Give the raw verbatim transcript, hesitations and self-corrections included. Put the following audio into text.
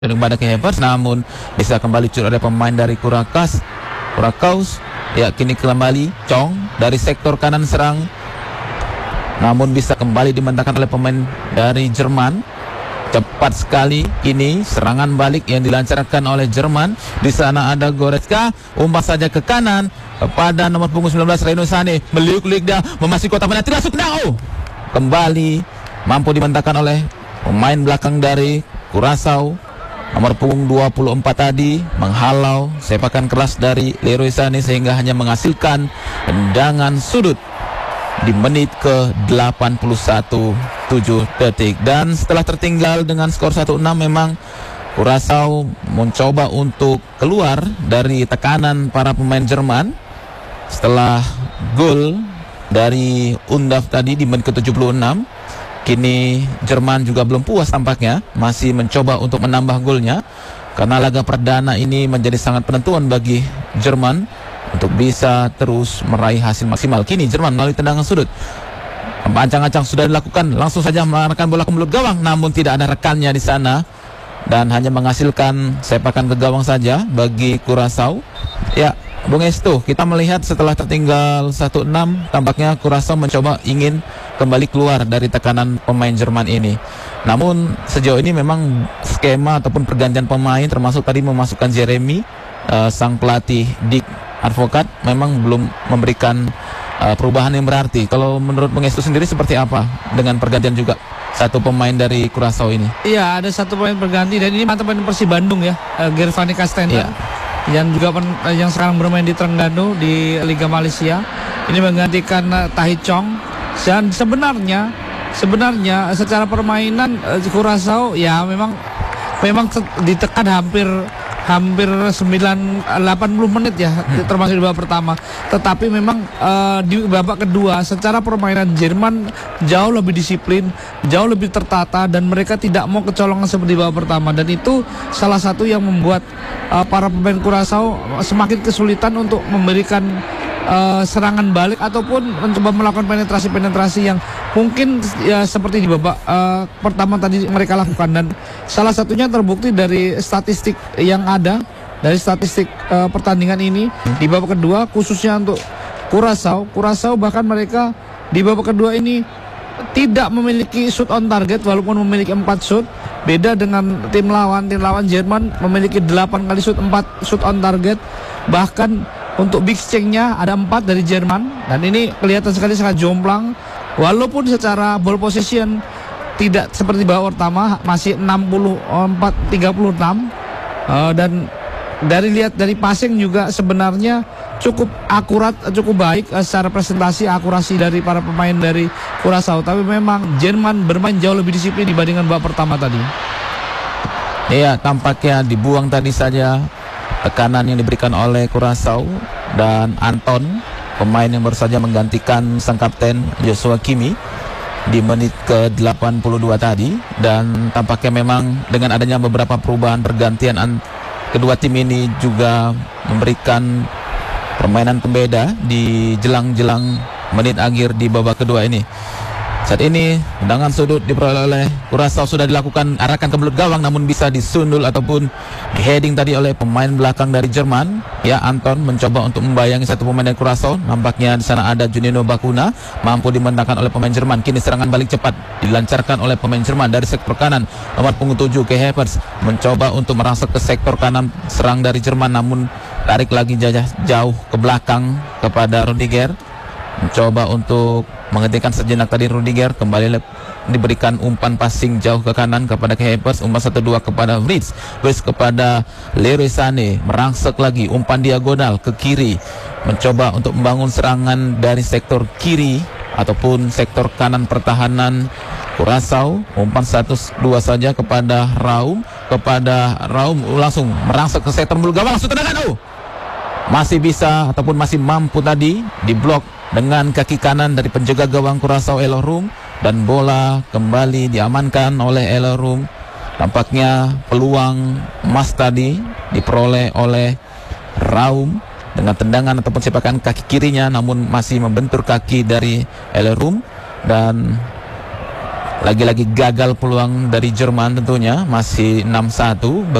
kepada Kehepers, namun bisa kembali curut oleh pemain dari Kurakas Kurakaus. Ya, kini kembali Chong dari sektor kanan serang, namun bisa kembali dimentahkan oleh pemain dari Jerman. Cepat sekali ini serangan balik yang dilancarkan oleh Jerman. Di sana ada Goretzka, umpan saja ke kanan kepada nomor punggung sembilan belas Reino Sané, meliuk-liuk dia memasuki kotak penalti, masuk. Oh, kembali mampu dimentahkan oleh pemain belakang dari Curaçao, nomor punggung dua puluh empat tadi, menghalau sepakan keras dari Leroy Sané sehingga hanya menghasilkan tendangan sudut di menit ke delapan puluh satu, tujuh detik. Dan setelah tertinggal dengan skor satu enam, memang Curaçao mencoba untuk keluar dari tekanan para pemain Jerman. Setelah gol dari Undaf tadi di menit ke tujuh puluh enam, kini Jerman juga belum puas tampaknya, masih mencoba untuk menambah golnya, karena laga perdana ini menjadi sangat penentuan bagi Jerman untuk bisa terus meraih hasil maksimal. Kini Jerman melalui tendangan sudut, ancang-ancang sudah dilakukan, langsung saja mengarahkan bola ke mulut gawang, namun tidak ada rekannya di sana dan hanya menghasilkan sepakan ke gawang saja bagi Curaçao. Ya, Bung Esto, kita melihat setelah tertinggal satu enam, tampaknya Curaçao mencoba ingin kembali keluar dari tekanan pemain Jerman ini. Namun sejauh ini memang skema ataupun pergantian pemain, termasuk tadi memasukkan Jeremy, uh, sang pelatih Dick Advokat, memang belum memberikan uh, perubahan yang berarti. Kalau menurut Bung Esto sendiri seperti apa dengan pergantian juga satu pemain dari Curaçao ini? Iya, ada satu pemain berganti, dan ini mantan pemain Persib Bandung ya, uh, Gervani Castenda. Iya. Yang juga pen, yang sekarang bermain di Terengganu di Liga Malaysia. Ini menggantikan uh, Tahi Chong. Dan sebenarnya sebenarnya secara permainan uh, Curaçao ya memang memang ditekan hampir hampir sembilan delapan puluh menit ya, termasuk di babak pertama. Tetapi memang uh, di babak kedua secara permainan Jerman jauh lebih disiplin, jauh lebih tertata, dan mereka tidak mau kecolongan seperti babak pertama, dan itu salah satu yang membuat uh, para pemain Curaçao semakin kesulitan untuk memberikan uh, serangan balik ataupun mencoba melakukan penetrasi-penetrasi yang mungkin ya seperti di babak uh, pertama tadi mereka lakukan. Dan salah satunya terbukti dari statistik yang ada, dari statistik uh, pertandingan ini di babak kedua, khususnya untuk Curaçao. Curaçao bahkan mereka di babak kedua ini tidak memiliki shoot on target walaupun memiliki empat shoot. Beda dengan tim lawan, tim lawan Jerman memiliki delapan kali shoot, empat shoot on target. Bahkan untuk big change-nya ada empat dari Jerman, dan ini kelihatan sekali sangat jomplang. Walaupun secara ball possession tidak seperti babak pertama, masih enam puluh empat tiga puluh enam, uh, dan dari lihat dari passing juga sebenarnya cukup akurat, cukup baik uh, secara presentasi, akurasi dari para pemain dari Curaçao. Tapi memang Jerman bermain jauh lebih disiplin dibandingkan babak pertama tadi. Iya, tampaknya dibuang tadi saja tekanan yang diberikan oleh Curaçao, dan Anton, pemain yang baru saja menggantikan sang kapten Joshua Kimi di menit ke delapan puluh dua tadi. Dan tampaknya memang dengan adanya beberapa perubahan pergantian kedua tim ini juga memberikan permainan pembeda di jelang-jelang menit akhir di babak kedua ini. Saat ini tendangan sudut diperoleh oleh Curaçao sudah dilakukan, arahkan ke mulut gawang, namun bisa disundul ataupun di heading tadi oleh pemain belakang dari Jerman. Ya, Anton mencoba untuk membayangi satu pemain dari Curaçao. Nampaknya di sana ada Junino Bakuna, mampu dimentahkan oleh pemain Jerman. Kini serangan balik cepat dilancarkan oleh pemain Jerman dari sektor kanan. Nomor punggung tujuh Kehepers mencoba untuk merangsek ke sektor kanan serang dari Jerman, namun tarik lagi jajah jauh ke belakang kepada Rudiger. Mencoba untuk menghentikan sejenak tadi Rudiger, kembali diberikan umpan passing jauh ke kanan kepada Kehepers, umpan satu dua kepada Fritz, Fritz kepada Leroy Sané, merangsek lagi umpan diagonal ke kiri, mencoba untuk membangun serangan dari sektor kiri ataupun sektor kanan pertahanan Curaçao. Umpan satu dua saja kepada Raum, kepada Raum langsung merangsek ke sektor mulut gawang, langsung tendangan. Oh, masih bisa ataupun masih mampu tadi diblok dengan kaki kanan dari penjaga gawang Curaçao Elohrum, dan bola kembali diamankan oleh Elohrum. Tampaknya peluang emas tadi diperoleh oleh Raum dengan tendangan ataupun sepakan kaki kirinya, namun masih membentur kaki dari Elohrum, dan Lagi-lagi gagal peluang dari Jerman tentunya, masih enam satu.